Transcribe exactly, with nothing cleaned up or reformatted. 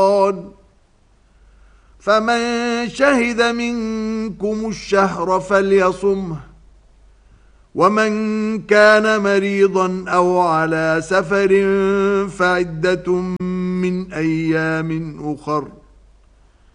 فمن شهد منكم الشهر فليصمه ومن كان مريضا أو على سفر فعدة من أيام أخر